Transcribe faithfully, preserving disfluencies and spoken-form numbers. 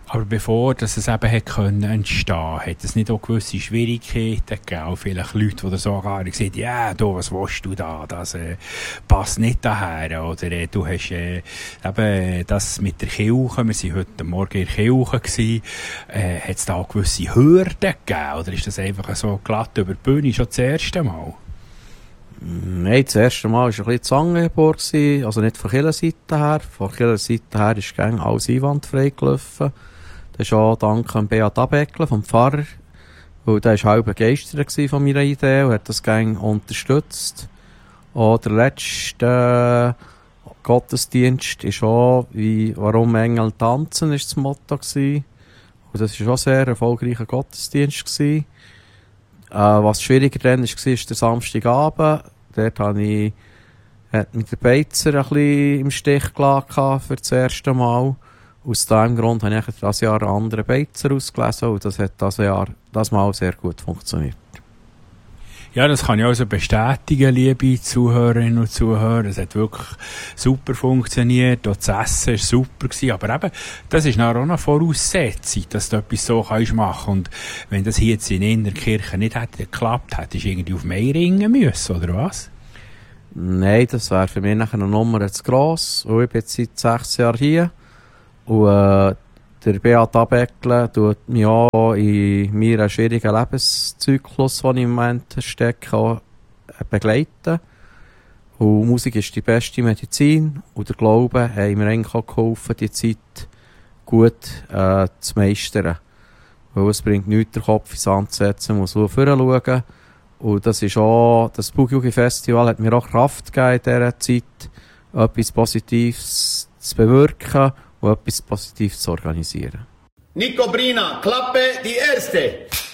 Aber bevor dass es eben hat können entstehen, hat es nicht auch gewisse Schwierigkeiten gegeben? Auch vielleicht Leute, die sogar gesagt haben, ja, du, was willst du da? Das äh, passt nicht daher. Oder äh, du hast äh, eben das mit der Kirche, wir waren heute Morgen in der Kirche gewesen, äh, hat es da auch gewisse Hürden gegeben? Oder ist das einfach so glatt über die Bühne schon das erste Mal? Nein, das erste Mal war ein bisschen das Angebot, also nicht von Kirchenseite her. Von Kirchenseite her ist gäng alles einwandfrei gelaufen. Das ist auch dank an Beat Abeckle vom Pfarrer, weil der war halb begeistert von meiner Idee und hat das gäng unterstützt. Und der letzte Gottesdienst ist auch, wie, warum Engel tanzen, ist das Motto gewesen. Und das war auch ein sehr erfolgreicher Gottesdienst gewesen. Äh, was schwieriger dann war, ist der Samstagabend. Dort habe ich, hat mich der Beizer ein bisschen im Stich gelassen für das erste Mal. Aus diesem Grund habe ich dieses Jahr einen anderen Beizer ausgelesen und das hat dieses Jahr, das Mal sehr gut funktioniert. Ja, das kann ich also bestätigen, liebe Zuhörerinnen und Zuhörer. Es hat wirklich super funktioniert. Auch das Essen war super gewesen. Aber eben, das ist nachher auch eine Voraussetzung, dass du etwas so kannst machen. Und wenn das hier jetzt in Innerkirchen nicht hätte geklappt, hättest du irgendwie auf Meiringen müssen, oder was? Nein, das wäre für mich nachher eine Nummer zu gross. Und ich bin jetzt seit sechs Jahren hier. Und äh, der Beat Abeckle tut mich auch in meinem schwierigen Lebenszyklus, den ich im Moment stecke, begleiten. Und Musik ist die beste Medizin. Und der Glaube hat mir eigentlich auch geholfen, die Zeit gut äh, zu meistern. Weil es bringt nichts, den Kopf ins Sand zu setzen, man muss so vorschauen. Und das ist auch, das Boogie Festival hat mir auch Kraft gegeben in dieser Zeit, etwas Positives zu bewirken und etwas Positives zu organisieren. Nico Brina, Klappe die erste.